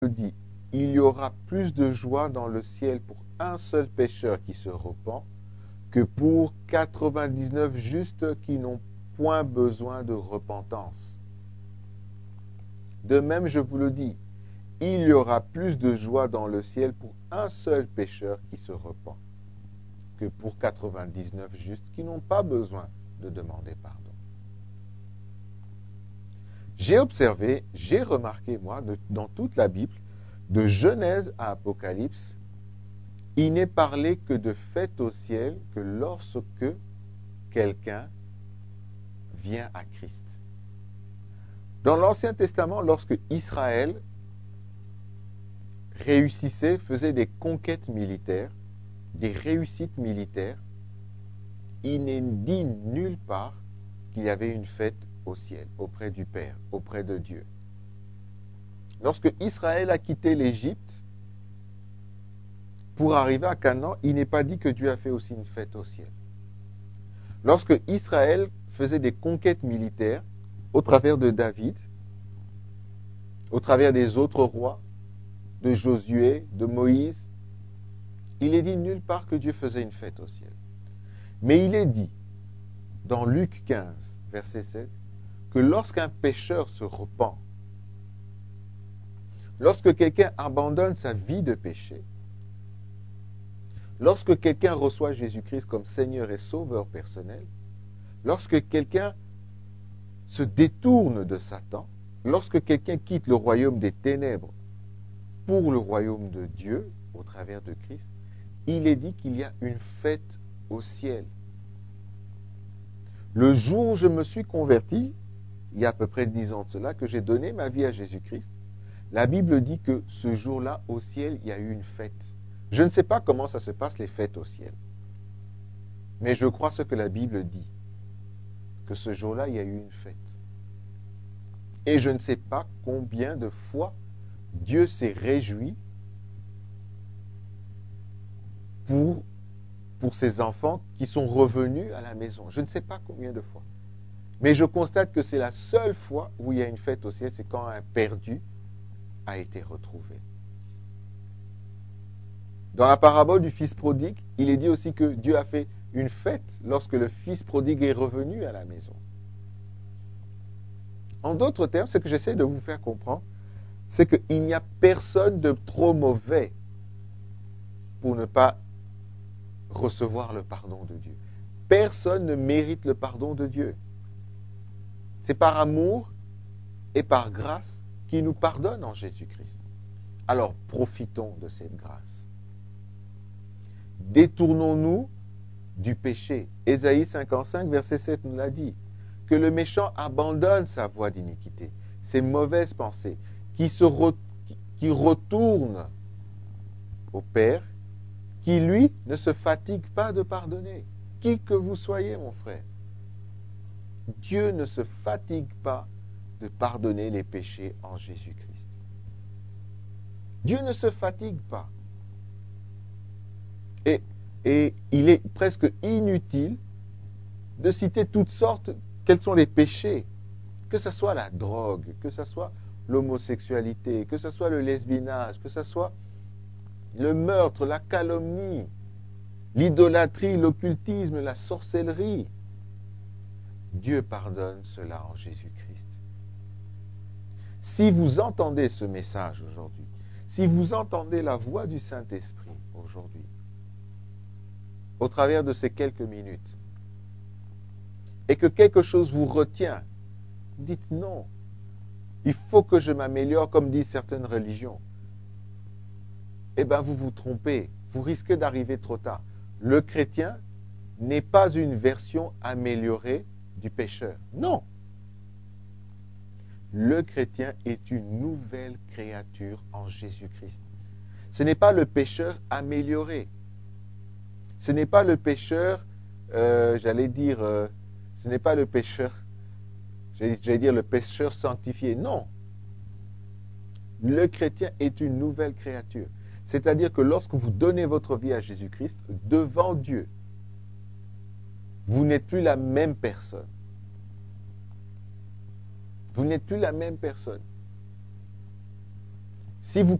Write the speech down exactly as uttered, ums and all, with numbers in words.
dit, il y aura plus de joie dans le ciel pour un seul pécheur qui se repent que pour quatre-vingt-dix-neuf justes qui n'ont point besoin de repentance. De même, je vous le dis, il y aura plus de joie dans le ciel pour un seul pécheur qui se repent que pour quatre-vingt-dix-neuf justes qui n'ont pas besoin de demander pardon. J'ai observé, j'ai remarqué, moi, de, dans toute la Bible, de Genèse à Apocalypse, il n'est parlé que de fête au ciel que lorsque quelqu'un vient à Christ. Dans l'Ancien Testament, lorsque Israël réussissait, faisait des conquêtes militaires, des réussites militaires, il n'est dit nulle part qu'il y avait une fête au ciel, auprès du Père, auprès de Dieu. Lorsque Israël a quitté l'Égypte pour arriver à Canaan, il n'est pas dit que Dieu a fait aussi une fête au ciel. Lorsque Israël faisait des conquêtes militaires au travers de David, au travers des autres rois, de Josué, de Moïse, il est dit nulle part que Dieu faisait une fête au ciel. Mais il est dit, dans Luc quinze, verset sept, que lorsqu'un pécheur se repent, lorsque quelqu'un abandonne sa vie de péché, lorsque quelqu'un reçoit Jésus-Christ comme Seigneur et Sauveur personnel, lorsque quelqu'un se détourne de Satan, lorsque quelqu'un quitte le royaume des ténèbres pour le royaume de Dieu, au travers de Christ, il est dit qu'il y a une fête au ciel. Le jour où je me suis converti, il y a à peu près dix ans de cela, que j'ai donné ma vie à Jésus-Christ, la Bible dit que ce jour-là, au ciel, il y a eu une fête. Je ne sais pas comment ça se passe, les fêtes au ciel. Mais je crois ce que la Bible dit, que ce jour-là, il y a eu une fête. Et je ne sais pas combien de fois Dieu s'est réjoui pour, pour ses enfants qui sont revenus à la maison. Je ne sais pas combien de fois. Mais je constate que c'est la seule fois où il y a une fête au ciel, c'est quand un perdu a été retrouvé. Dans la parabole du fils prodigue, il est dit aussi que Dieu a fait une fête lorsque le fils prodigue est revenu à la maison. En d'autres termes, ce que j'essaie de vous faire comprendre, c'est qu'il n'y a personne de trop mauvais pour ne pas recevoir le pardon de Dieu. Personne ne mérite le pardon de Dieu. C'est par amour et par grâce qu'il nous pardonne en Jésus-Christ. Alors profitons de cette grâce. Détournons-nous du péché. Ésaïe cinquante-cinq, verset sept nous l'a dit. Que le méchant abandonne sa voie d'iniquité, ses mauvaises pensées, qui, se re, qui, qui retourne au Père, qui lui ne se fatigue pas de pardonner. Qui que vous soyez, mon frère. Dieu ne se fatigue pas de pardonner les péchés en Jésus-Christ. Dieu ne se fatigue pas. Et, et il est presque inutile de citer toutes sortes, quels sont les péchés, que ce soit la drogue, que ce soit l'homosexualité, que ce soit le lesbiennage, que ce soit le meurtre, la calomnie, l'idolâtrie, l'occultisme, la sorcellerie. Dieu pardonne cela en Jésus-Christ. Si vous entendez ce message aujourd'hui, si vous entendez la voix du Saint-Esprit aujourd'hui, au travers de ces quelques minutes, et que quelque chose vous retient, dites non. Il faut que je m'améliore, comme disent certaines religions. Eh bien, vous vous trompez. Vous risquez d'arriver trop tard. Le chrétien n'est pas une version améliorée du pécheur. Non. Le chrétien est une nouvelle créature en Jésus-Christ. Ce n'est pas le pécheur amélioré. Ce n'est pas le pécheur, euh, j'allais dire, euh, ce n'est pas le pécheur, j'allais dire le pécheur sanctifié. Non. Le chrétien est une nouvelle créature. C'est-à-dire que lorsque vous donnez votre vie à Jésus-Christ, devant Dieu, vous n'êtes plus la même personne. Vous n'êtes plus la même personne. Si vous